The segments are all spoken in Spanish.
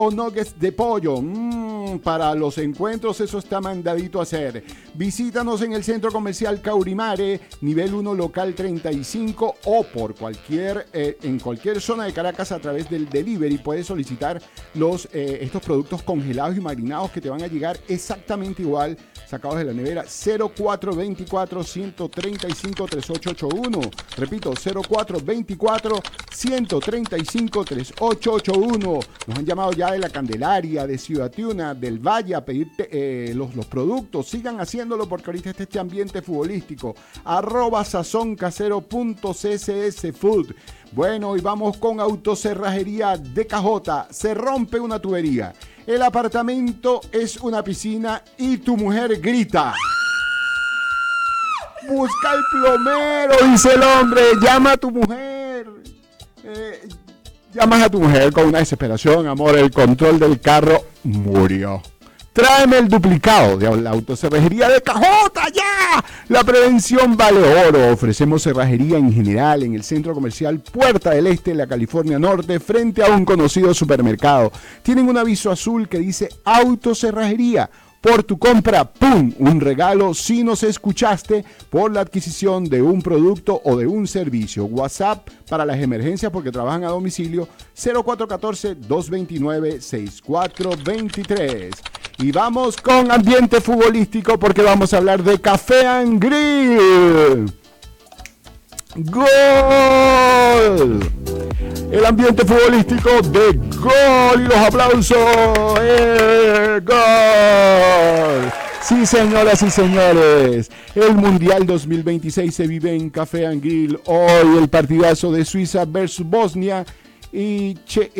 o nuggets de pollo. Para los encuentros eso está mandadito a hacer. Visítanos en el Centro Comercial Caurimare, nivel 1, local 35 o por en cualquier zona de Caracas a través del delivery. Puedes solicitar estos productos congelados y marinados que te van a llegar exactamente igual, sacados de la nevera. 0424-135-3881. Repito, 0424-135-3881. Nos han llamado ya de La Candelaria, de Ciudad Tiuna, del Valle a pedirte los productos. Sigan haciéndolo porque ahorita está este ambiente futbolístico. @sazoncasero.ccsfood. Bueno, y vamos con Autocerrajería de Cajota. Se rompe una tubería, el apartamento es una piscina y tu mujer grita. Busca el plomero, dice el hombre. Llama a tu mujer. Llamas a tu mujer con una desesperación. Amor, el control del carro murió. Tráeme el duplicado de la Autocerrajería de Cajota, ya. La prevención vale oro. Ofrecemos cerrajería en general en el Centro Comercial Puerta del Este, en la California Norte, frente a un conocido supermercado. Tienen un aviso azul que dice Autocerrajería. Por tu compra, ¡pum!, un regalo si nos escuchaste por la adquisición de un producto o de un servicio. WhatsApp para las emergencias porque trabajan a domicilio, 0414-229-6423. Y vamos con ambiente futbolístico porque vamos a hablar de Café and Grill. ¡Gol! El ambiente futbolístico de gol y los aplausos. ¡Gol! Sí, señoras y señores, el Mundial 2026 se vive en Café and Grill. Hoy el partidazo de Suiza versus Bosnia y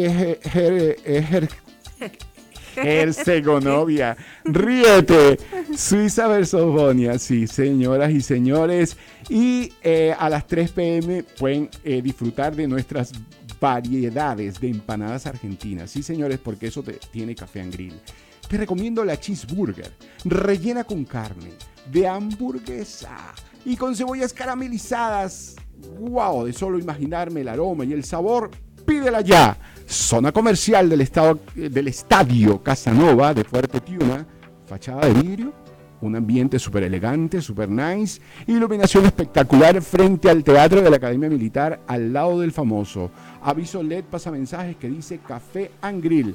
Herzegovina. Ríete. Suiza versus Bosnia. Sí, señoras y señores. Y a las 3 p.m. pueden disfrutar de nuestras variedades de empanadas argentinas. Sí, señores, porque eso tiene Café and Grill. Te recomiendo la cheeseburger, rellena con carne, de hamburguesa y con cebollas caramelizadas. ¡Wow! De solo imaginarme el aroma y el sabor, pídela ya. Zona comercial del Estadio Casanova de Fuerte Tiuna. Fachada de vidrio, un ambiente súper elegante, súper nice. Iluminación espectacular frente al Teatro de la Academia Militar, al lado del famoso. Aviso LED pasamensajes que dice Café and Grill.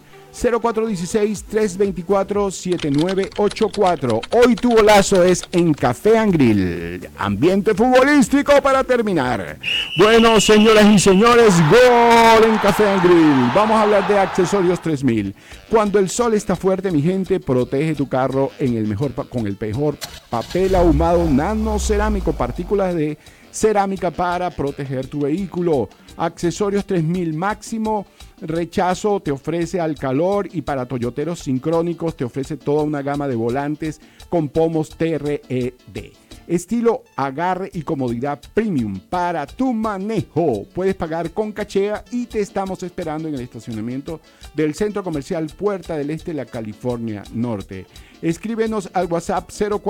0416-324-7984. Hoy tu golazo es en Café and Grill. Ambiente futbolístico para terminar. Bueno, señoras y señores, gol en Café and Grill. Vamos a hablar de Accesorios 3000. Cuando el sol está fuerte, mi gente, protege tu carro con el mejor papel ahumado nano cerámico, partículas de cerámica para proteger tu vehículo. Accesorios 3000 máximo rechazo te ofrece al calor y para toyoteros sincrónicos te ofrece toda una gama de volantes con pomos TRED. Estilo, agarre y comodidad premium para tu manejo. Puedes pagar con cachea y te estamos esperando en el estacionamiento del Centro Comercial Puerta del Este, la California Norte. Escríbenos al WhatsApp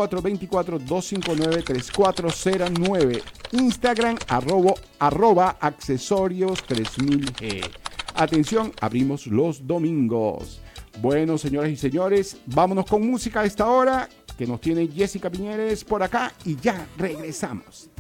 0424-259-3409. Instagram arroba accesorios 3000G. Atención, abrimos los domingos. Bueno, señoras y señores, vámonos con música a esta hora que nos tiene Jessica Piñeres por acá y ya regresamos.